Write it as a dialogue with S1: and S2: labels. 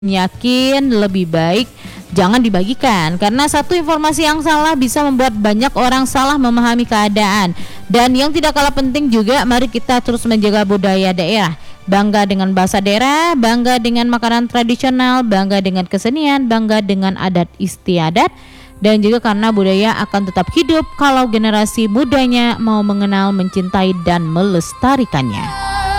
S1: yakin lebih baik jangan dibagikan, karena satu informasi yang salah bisa membuat banyak orang salah memahami keadaan. Dan yang tidak kalah penting juga, mari kita terus menjaga budaya daerah, bangga dengan bahasa daerah, bangga dengan makanan tradisional, bangga dengan kesenian, bangga dengan adat istiadat. Dan juga karena budaya akan tetap hidup kalau generasi mudanya mau mengenal, mencintai, dan melestarikannya.